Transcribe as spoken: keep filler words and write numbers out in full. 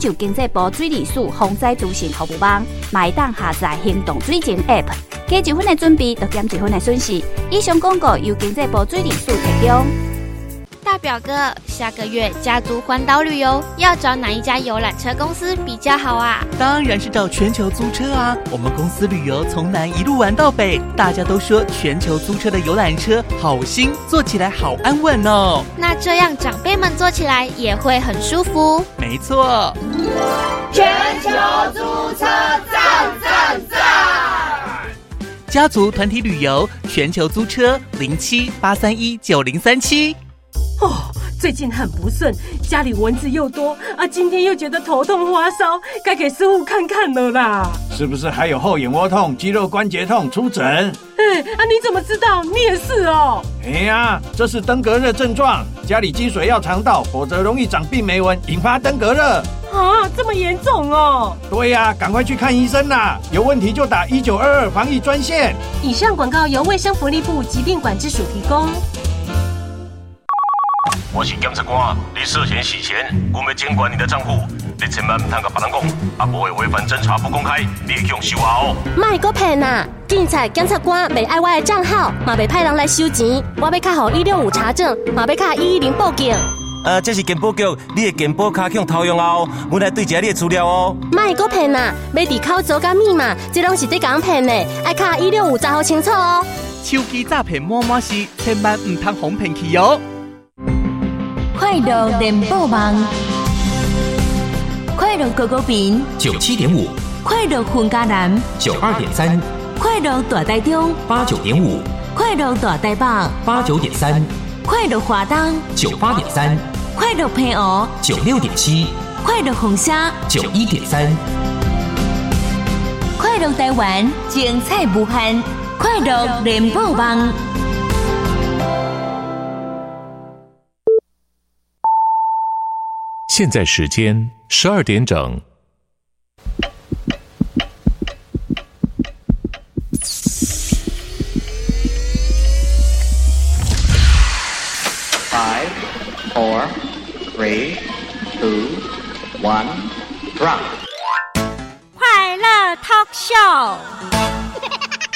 就经济部水利署防灾资讯服务网，买当下载行动水情 App， 加一分的准备，就减一分的损失。以上广告由经济部水利署提供。 大表哥，下个月家族环岛旅游要找哪一家游览车公司比较好啊？ 当然是找全球租车啊！我们公司旅游从南一路玩到北，大家都说全球租车的游览车好新，坐起来好安稳哦。 那这样长辈们坐起来也会很舒服。 没错， 全球租车赞赞赞！ 家族团体旅游，全球租车零七八三一九零三七。 哦，最近很不顺，家里蚊子又多啊，今天又觉得头痛发烧，该给师傅看看了啦。 是不是还有后眼窝痛、肌肉关节痛？出诊。 哎啊，你怎么知道？你也是哦。 哎呀，这是登革热症状，家里积水要常倒，否则容易长病媒蚊，引发登革热。 啊，这么严重哦？ 对呀、啊，赶快去看医生啦！有问题就打一九二二防疫专线。 以上广告由卫生福利部疾病管制署提供。 我是检察官，你涉嫌洗钱，我们监管你的账户，你千万唔通甲别人讲，啊，不会违反侦查不公开，你会去用收押哦。 卖个骗啊！警察、检察官袂爱我的账号，嘛袂派人来收钱，我要卡予一六五查证，嘛要卡一一零报警。 呃，这是健保局，你的健保卡去偷用后，我来对一下你的资料哦。 卖个骗啊！要伫口做甲密码，这拢是在讲骗的，爱卡一六五查好清楚哦。 手机诈骗满满是，千万唔通哄骗去哦。 快乐联播网，快乐狗狗饼九七点五， 快乐混家男九二点三， 快乐大台中八九点五， 快乐大台北八九点三， 快乐华东九八点三， 快乐平湖九六点七， 快乐红虾九一点三， 快乐台湾精彩无限，快乐联播网。 现在时间十二点整。 Five, four, three, two, one, drop. 快乐 talk show。